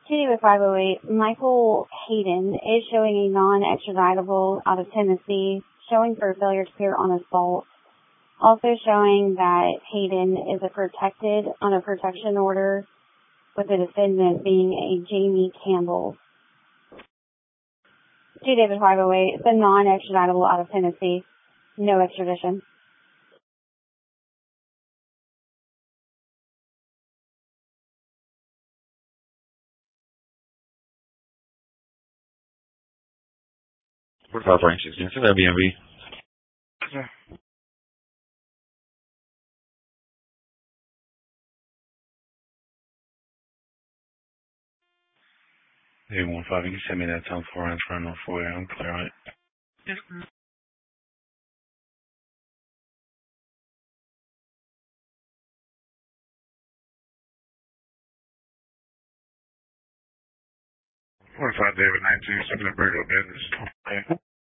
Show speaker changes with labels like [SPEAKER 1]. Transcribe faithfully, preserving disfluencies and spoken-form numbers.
[SPEAKER 1] T D with five oh eight, Michael Hayden is showing a non-extraditable out of Tennessee, showing for failure to appear on assault. Also showing that Hayden is a protected on a protection order, with the defendant being a Jamie Campbell. G. David five oh eight, it's a non-extraditable out of Tennessee. No extradition.
[SPEAKER 2] forty-five range sixteen, send that B M V. eight one five, you can send me that time for rounds for no four, I'm clear on it. Yes, sir. forty-five David nineteen, second and Burger business. Okay.